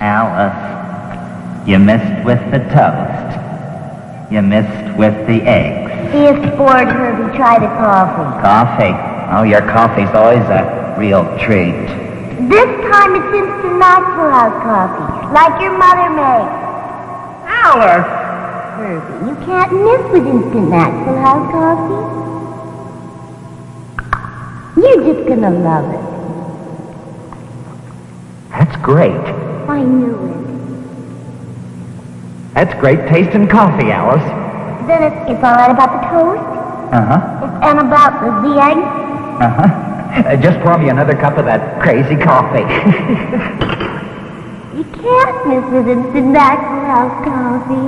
Alice, you missed with the toast. You missed with the eggs. If bored, Herbie, try the coffee. Coffee? Oh, your coffee's always a real treat. This time it's instant Maxwell House coffee, like your mother makes. Alice! Herbie, you can't miss with instant Maxwell House coffee. You're just gonna love it. That's great. I knew it. That's great tasting coffee, Alice. Then it's all right about the toast? Uh-huh. And about the eggs? Uh-huh. Just pour me another cup of that crazy coffee. You can't miss with instant Maxwell House coffee.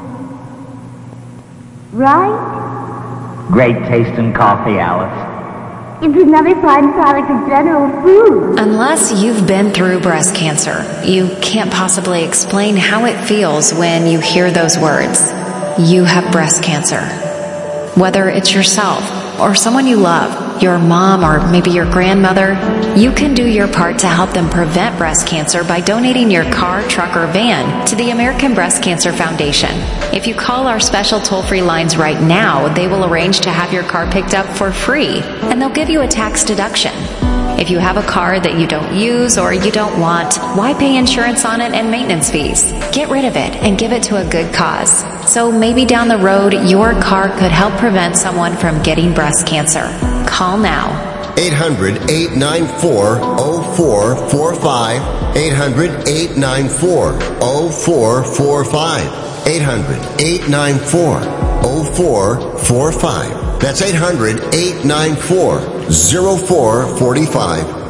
Right? Great tasting coffee, Alice. It's another fine product of General Foods. Unless you've been through breast cancer, you can't possibly explain how it feels when you hear those words. You have breast cancer. Whether it's yourself or someone you love, your mom or maybe your grandmother, you can do your part to help them prevent breast cancer by donating your car, truck, or van to the American Breast Cancer Foundation. If you call our special toll-free lines right now, they will arrange to have your car picked up for free, and they'll give you a tax deduction. If you have a car that you don't use or you don't want, why pay insurance on it and maintenance fees? Get rid of it and give it to a good cause. So maybe down the road, your car could help prevent someone from getting breast cancer. Call now. 800-894-0445. 800-894-0445. 800-894-0445. That's 800-894-0445.